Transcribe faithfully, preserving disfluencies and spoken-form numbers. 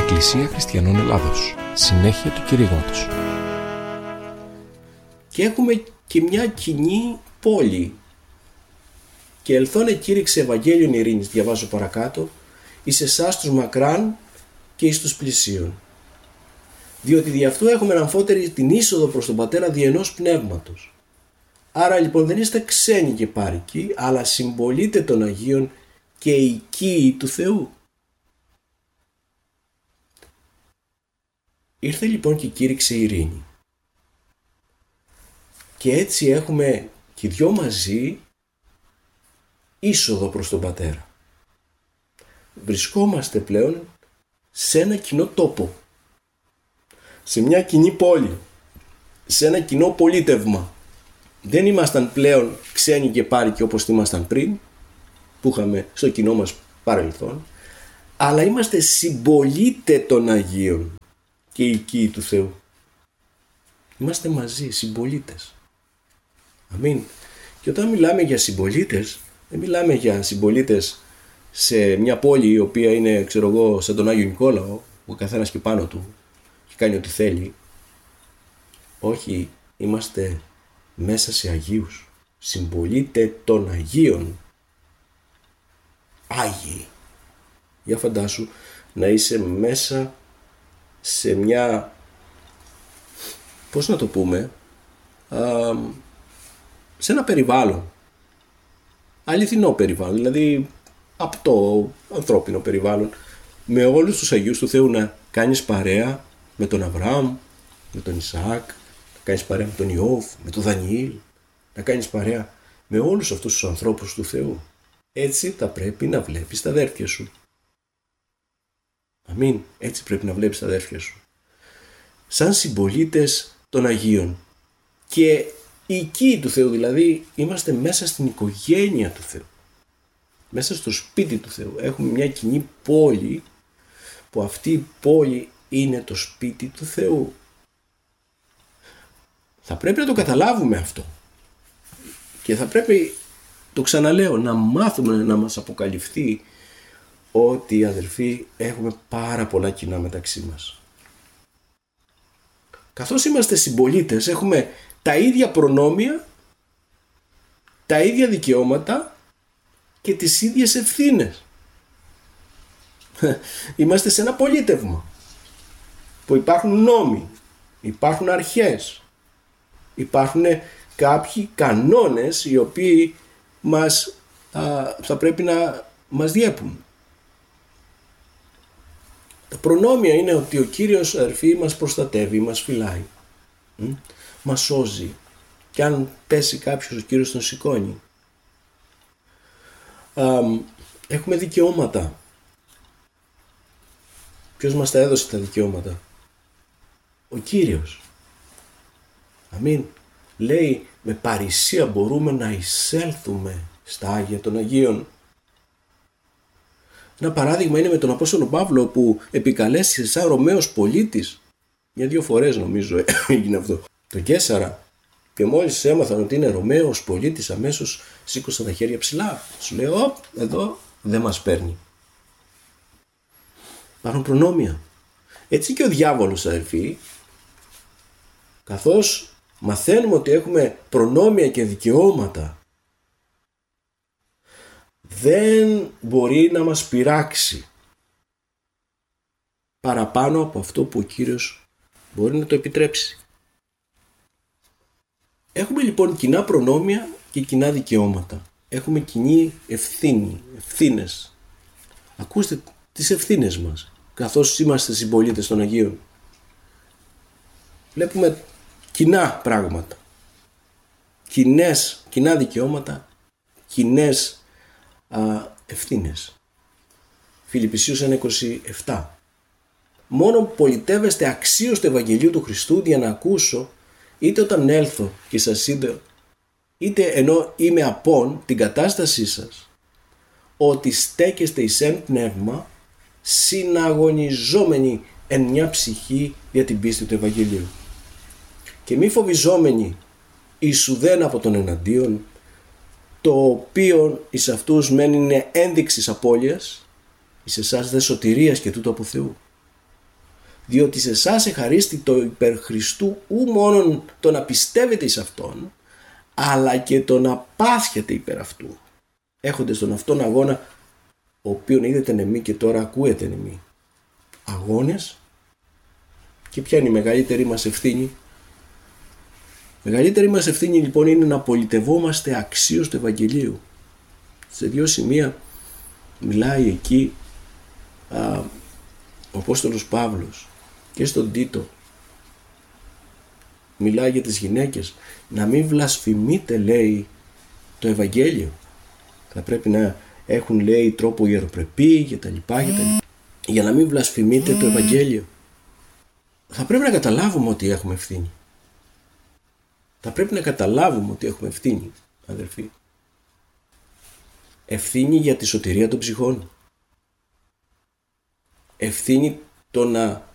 Εκκλησία Χριστιανών Ελλάδος. Συνέχεια του κηρύγματος. Και έχουμε και μια κοινή πόλη. Και ελθόν εκήρυξε Ευαγγέλιον ειρήνης, διαβάζω παρακάτω, εις εσάς τους μακράν και εις τους πλησίων. Διότι δι' αυτό έχουμε αμφότερη την είσοδο προς τον Πατέρα δι' ενός πνεύματος. Άρα λοιπόν δεν είστε ξένοι και πάρικοι, αλλά συμπολίτε των Αγίων και οικείοι του Θεού. Ήρθε λοιπόν και κήρυξε ειρήνη. Και έτσι έχουμε και δυο μαζί είσοδο προς τον Πατέρα. Βρισκόμαστε πλέον σε ένα κοινό τόπο, σε μια κοινή πόλη, σε ένα κοινό πολίτευμα. Δεν ήμασταν πλέον ξένοι και πάρικοι όπως ήμασταν πριν, που είχαμε στο κοινό μας παρελθόν, αλλά είμαστε συμπολίτε των Αγίων και οικείοι του Θεού. Είμαστε μαζί, συμπολίτες. Αμήν. Και όταν μιλάμε για συμπολίτες, δεν μιλάμε για συμπολίτες σε μια πόλη η οποία είναι, ξέρω εγώ, σαν τον Άγιο Νικόλαο, ο καθένας και πάνω του και κάνει ό,τι θέλει. Όχι, είμαστε μέσα σε Αγίους, συμπολίτε των Αγίων. Άγιοι. Για φαντάσου να είσαι μέσα σε μια, πώς να το πούμε, α, σε ένα περιβάλλον, αληθινό περιβάλλον, δηλαδή απτό ανθρώπινο περιβάλλον, με όλους τους Αγίους του Θεού, να κάνεις παρέα με τον Αβραάμ, με τον Ισαάκ, να κάνεις παρέα με τον Ιώβ, με τον Δανιήλ, να κάνεις παρέα με όλους αυτούς τους ανθρώπους του Θεού. Έτσι θα πρέπει να βλέπεις τα αδέρφια σου. Αμήν. Έτσι πρέπει να βλέπεις τα αδέρφια σου. Σαν συμπολίτες των Αγίων και οικείοι του Θεού, δηλαδή είμαστε μέσα στην οικογένεια του Θεού, μέσα στο σπίτι του Θεού. Έχουμε μια κοινή πόλη, που αυτή η πόλη είναι το σπίτι του Θεού. Θα πρέπει να το καταλάβουμε αυτό και θα πρέπει, το ξαναλέω, να μάθουμε να μας αποκαλυφθεί ότι, αδελφοί, έχουμε πάρα πολλά κοινά μεταξύ μας. Καθώς είμαστε συμπολίτες, έχουμε τα ίδια προνόμια, τα ίδια δικαιώματα και τις ίδιες ευθύνες. Είμαστε σε ένα πολίτευμα που υπάρχουν νόμοι, υπάρχουν αρχές, υπάρχουν κάποιοι κανόνες οι οποίοι μας, α, θα πρέπει να μας διέπουν. Τα προνόμια είναι ότι ο Κύριος, αδερφοί, μας προστατεύει, μας φυλάει, μ? μας σώζει, και αν πέσει κάποιος, ο Κύριος τον σηκώνει. Α, έχουμε δικαιώματα. Ποιος μας τα έδωσε τα δικαιώματα? Ο Κύριος. Αμήν. Λέει, με παρησία μπορούμε να εισέλθουμε στα Άγια των Αγίων. Ένα παράδειγμα είναι με τον Απόστολο Παύλο, που επικαλέστηκε σαν Ρωμαίος πολίτης. Για δύο φορές νομίζω έγινε αυτό. Το Καίσαρα. Και μόλις έμαθαν ότι είναι Ρωμαίος πολίτης, αμέσως σήκωσαν τα χέρια ψηλά. Σου λέει, όπ, εδώ δεν μας παίρνει. Υπάρχουν προνόμια. Έτσι και ο διάβολος, αδελφοί, καθώς μαθαίνουμε ότι έχουμε προνόμια και δικαιώματα, δεν μπορεί να μας πειράξει παραπάνω από αυτό που ο Κύριος μπορεί να το επιτρέψει. Έχουμε λοιπόν κοινά προνόμια και κοινά δικαιώματα. Έχουμε κοινή ευθύνη, ευθύνες. Ακούστε τις ευθύνες μας, καθώς είμαστε συμπολίτες των Αγίων. Βλέπουμε κοινά πράγματα, κοινές, κοινά δικαιώματα, κοινές α, ευθύνες. Φιλιππισίους ένα είκοσι επτά. Μόνο πολιτεύεστε αξίως του Ευαγγελίου του Χριστού, για να ακούσω, είτε όταν έλθω και σας είδω, είτε ενώ είμαι απόν την κατάστασή σας, ότι στέκεστε εις εν πνεύμα, συναγωνιζόμενοι εν μια ψυχή για την πίστη του Ευαγγελίου, και μη φοβιζόμενοι εις ουδέν από τον εναντίον, το οποίο εις αυτούς μεν είναι ένδειξης απώλειας, εις εσάς δε σωτηρίας και τούτο από Θεού. διότι σε εσάς εχαρίστη το υπερ Χριστού ου μόνον το να πιστεύετε εις Αυτόν, αλλά και το να πάσχετε υπέρ Αυτού, έχοντες τον αυτόν αγώνα, ο οποίον είδετε εμεί και τώρα ακούετε εμεί. Αγώνες. Και ποια είναι η μεγαλύτερη μας ευθύνη? Η μεγαλύτερη μας ευθύνη λοιπόν είναι να πολιτευόμαστε αξίως του Ευαγγελίου. Σε δύο σημεία μιλάει εκεί α, ο Απόστολος Παύλος, και στον Τίτο μιλάει για τις γυναίκες. Να μην βλασφημείτε, λέει, το Ευαγγέλιο. Θα πρέπει να έχουν, λέει, τρόπο ιεροπρεπή και τα λοιπά, και τα λοιπά, για να μην βλασφημείτε το Ευαγγέλιο. Θα πρέπει να καταλάβουμε ότι έχουμε ευθύνη. Θα πρέπει να καταλάβουμε ότι έχουμε ευθύνη, αδελφοί. Ευθύνη για τη σωτηρία των ψυχών. Ευθύνη το να